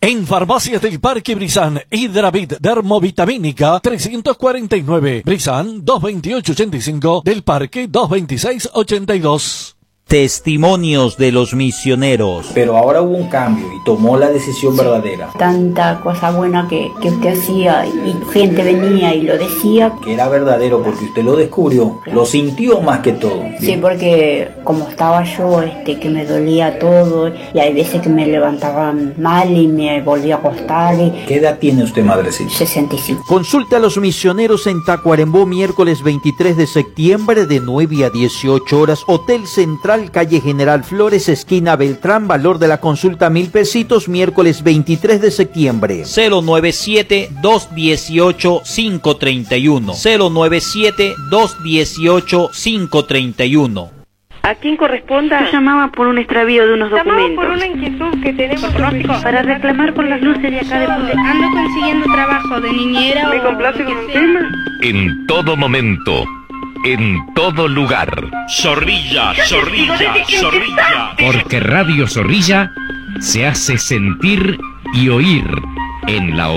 En Farmacias del Parque Brisán, Hidravit Dermovitamínica 349, Brisán 22885, del Parque 22682. Testimonios de los misioneros. Pero ahora hubo un cambio y tomó la decisión verdadera. Tanta cosa buena que usted hacía y gente venía y lo decía. Que era verdadero porque usted lo descubrió, lo sintió más que todo. Sí, porque como estaba yo, que me dolía todo y hay veces que me levantaban mal y me volvía a acostar. ¿Qué edad tiene usted, madrecita? 65. Consulta a los misioneros en Tacuarembó, miércoles 23 de septiembre de 9 a 18 horas. Hotel Central, calle General Flores, esquina Beltrán. Valor de la consulta 1,000 pesitos, miércoles 23 de septiembre. 097-218-531. 097-218-531. ¿A quién corresponda? Yo llamaba por un extravío de unos documentos. Llamaba por una inquietud que tenemos para reclamar por las luces de acá de Punta. Ando consiguiendo trabajo de niñera. ¿Me complace con un tema? En todo momento, en todo lugar. Zorrilla, Zorrilla, Zorrilla. Porque Radio Zorrilla se hace sentir y oír en la